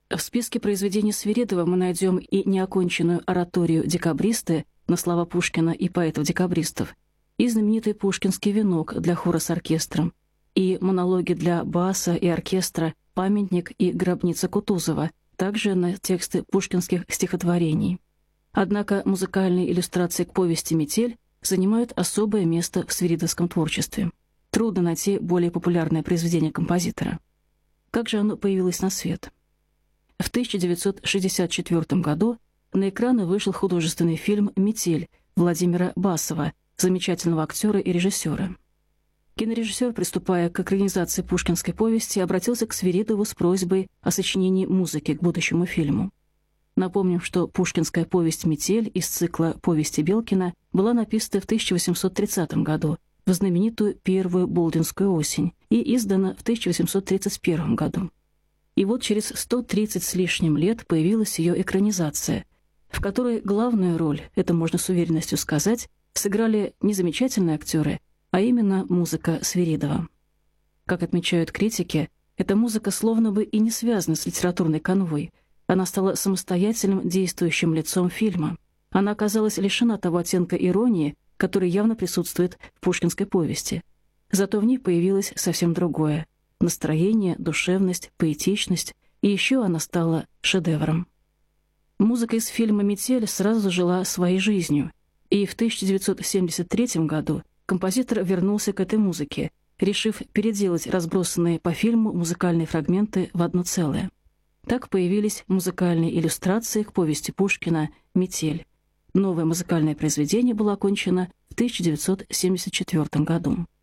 В списке произведений Свиридова мы найдем и неоконченную ораторию «Декабристы» на слова Пушкина и поэтов-декабристов, и знаменитый «Пушкинский венок» для хора с оркестром, и монологи для баса и оркестра «Памятник» и «Гробница Кутузова», также на тексты пушкинских стихотворений. Однако музыкальные иллюстрации к повести «Метель» занимают особое место в свиридовском творчестве. Трудно найти более популярное произведение композитора. Как же оно появилось на свет? В 1964 году на экраны вышел художественный фильм «Метель» Владимира Басова, замечательного актера и режиссера. Кинорежиссер, приступая к экранизации пушкинской повести, обратился к Свиридову с просьбой о сочинении музыки к будущему фильму. Напомним, что пушкинская повесть «Метель» из цикла «Повести Белкина» была написана в 1830 году, в знаменитую первую Болдинскую осень, и издана в 1831 году. И вот через 130 с лишним лет появилась ее экранизация, в которой главную роль, это можно с уверенностью сказать, сыграли не замечательные актеры, а именно музыка Свиридова. Как отмечают критики, эта музыка словно бы и не связана с литературной канвой. Она стала самостоятельным действующим лицом фильма. Она оказалась лишена того оттенка иронии, который явно присутствует в пушкинской повести. Зато в ней появилось совсем другое — настроение, душевность, поэтичность, и еще она стала шедевром. Музыка из фильма «Метель» сразу жила своей жизнью, и в 1973 году композитор вернулся к этой музыке, решив переделать разбросанные по фильму музыкальные фрагменты в одно целое. Так появились музыкальные иллюстрации к повести Пушкина «Метель». Новое музыкальное произведение было окончено в 1974 году.